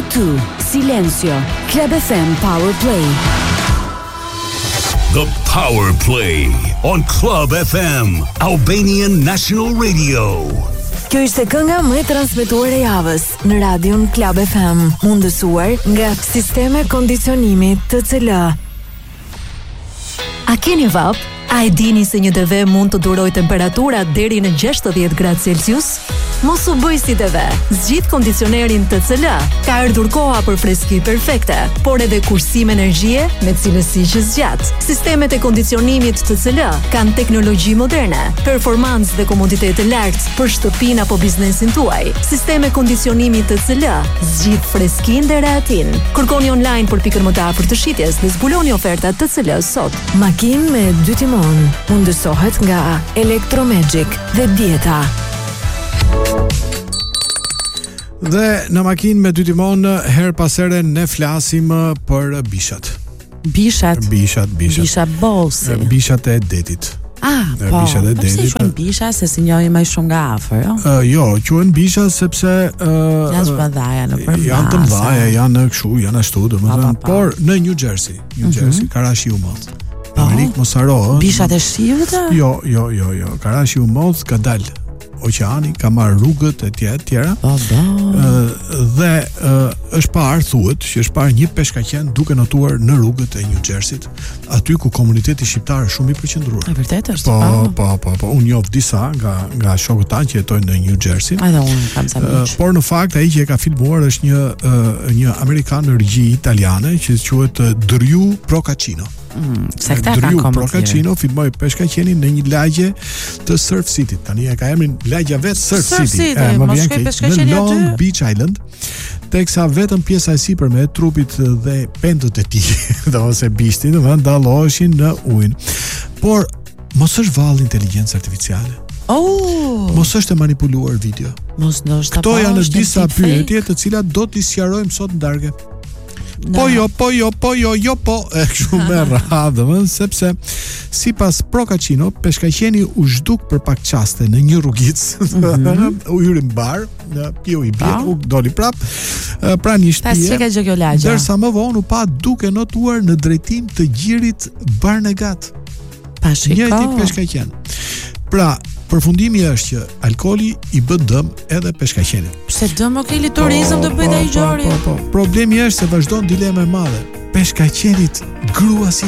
2, Silencio, Club FM Power Play. The Power Play on Club FM, Albanian National Radio. Kjo ishte kënga më e transmetuar e javës në radion Club FM, mundësuar nga Sisteme Kondicionimi TCL. A keni vap? A e dini se një TV mund të duroj temperatura deri në 60 gradë Celsius? Mos u bëj si TV. Zgjidh kondicionerin TCL. Ka ardhur koha për freski perfekte, por edhe kursim energjie me cilësi që zgjat. Sistemet e kondicionimit TCL kanë teknologji moderne, performancë dhe komoditet të lartë për shtëpinë apo biznesin tuaj. Sisteme kondicionimi TCL zgjidh freskinë dhe rehatin. Kërkoni online për pikën më të afërt të shitjes dhe zbuloni ofertat TCL sot. Makinë me 2 timon mundësohet nga Electromagic dhe Dieta. Dhe në makinë me 2 timon her pas here ne flasim për bishat. Bishat bosi. Bishat e detit. Po. Bishat e detit. Si quhen bisha se si njohim më shumë nga afër, jo? Jo, quhen bisha sepse janë zbadhaja në përmbas. Janë të mëdha, janë kështu, janë ashtu, domethënë, por në New Jersey, ka shiu modh. Amerikë mos haro. Bishat e shiut? Jo, ka shiu modh, ka dal oqeani, ka marrë rrugët e tjera. Dhe është parë, thuhet, që është parë një peshkaqen duke notuar në rrugët e New Jersey-t, aty ku komuniteti shqiptar është shumë i përqendruar. E vërtetë është. Po, unë njoh disa nga shokët tanë që jetojnë në New Jersey. Edhe unë kam sa miq. Por në fakt ai që e ka filmuar është një amerikan në regji italiane që quhet Drew Procaccino. Drew Procaccino filmoi peshkaqenin në një lagje të Surf City. Tani e ka emrin lagja vet Surf City. Më vjen keq, në Long Beach Island, teksa vetëm pjesa e sipërme e trupit dhe pendët e tij, ose bishti, domethënë dalloheshin në ujin. Por mos është vallë inteligjencë artificiale. Mos është e manipuluar video. Këto janë disa pyetje të cilat do t'i sqarojmë sot në darkë. Po jo, e kështu me radhën, sepse sipas Procaccino, peshkaqeni u zhduk për pak qaste në një rrugicë, u hyri në bar, piu i bie, u doli prap, pra një shtëpie. Derisa më vonë u pa duke notuar në drejtim të gjirit Barnegat. Një tip peshkaqen. Pra, përfundimi është që alkooli i bën dëm edhe peshkaqenit. Pse dëm turizëm do bëjë ai gjori? Po. Problemi është se vazhdon dilema e madhe. Peshkaqenit grua si